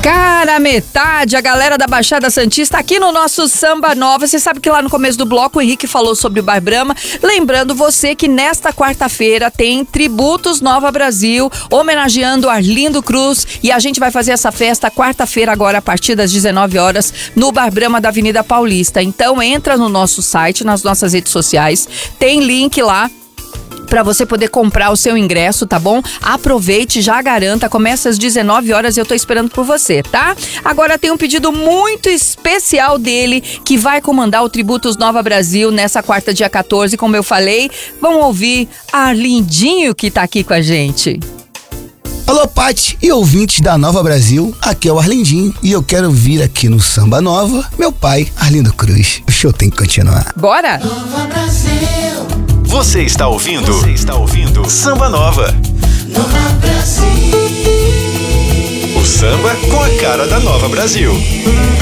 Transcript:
Cara, metade, a galera da Baixada Santista aqui no nosso Samba Nova. Você sabe que lá no começo do bloco o Henrique falou sobre o Bar Brahma. Lembrando você que nesta quarta-feira tem Tributos Nova Brasil, homenageando Arlindo Cruz. E a gente vai fazer essa festa quarta-feira agora a partir das 19 horas no Bar Brahma da Avenida Paulista. Então entra no nosso site, nas nossas redes sociais, tem link lá para você poder comprar o seu ingresso, tá bom? Aproveite, já garanta, começa às 19 horas e eu tô esperando por você, tá? Agora tem um pedido muito especial dele, que vai comandar o Tributos Nova Brasil nessa quarta, dia 14, como eu falei. Vamos ouvir Arlindinho, que tá aqui com a gente. Alô, Pati e ouvintes da Nova Brasil, aqui é o Arlindinho e eu quero vir aqui no Samba Nova, meu pai, Arlindo Cruz. O show tem que continuar. Bora! Nova Brasil. Você está ouvindo Samba Nova. Nova Brasil. O samba com a cara da Nova Brasil.